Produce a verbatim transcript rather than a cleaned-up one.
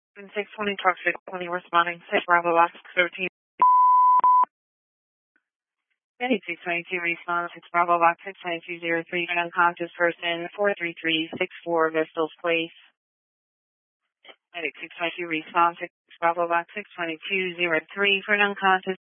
six twenty truck six twenty responding six Bravo box thirteen. eighty-six twenty-two response six Bravo box six twenty-two zero three for an unconscious person four three three six four Vestals Place. eighty-six twenty-two response six Bravo box six twenty-two zero three for an unconscious